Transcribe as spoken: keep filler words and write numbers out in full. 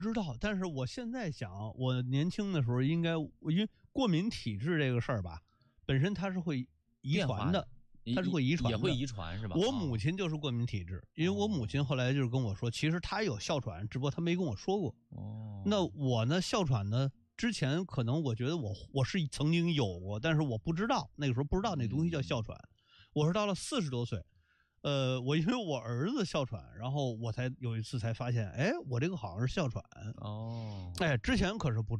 知道，但是我现在想，我年轻的时候应该，因为过敏体质这个事儿吧，本身它是会遗传的，它是会遗传的， 也会遗传是吧？ 我母亲就是过敏体质，哦、因为我母亲后来就是跟我说，其实她有哮喘，只不过她没跟我说过。 哦， 那我呢，哮喘呢，之前可能我觉得我我是曾经有过，但是我不知道，那个时候不知道那东西叫哮喘。嗯、我是到了四十多岁。呃，我因为我儿子哮喘，然后我才有一次才发现，哎，我这个好像是哮喘。 哦， 哎，之前可是不知道。